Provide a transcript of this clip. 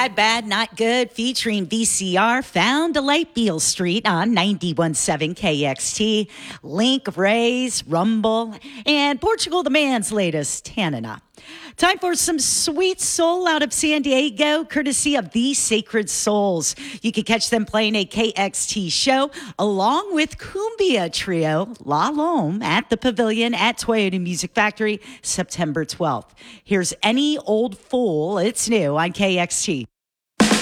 Bad, Bad, Not Good featuring VCR found Delight Beale Street on 91.7 KXT, Link, Rays, Rumble, and Portugal the Man's latest, Tanana. Time for some sweet soul out of San Diego, courtesy of The Sacred Souls. You can catch them playing a KXT show along with Cumbia Trio, La Lome, at the Pavilion at Toyota Music Factory, September 12th. Here's Any Old Fool. It's new on KXT.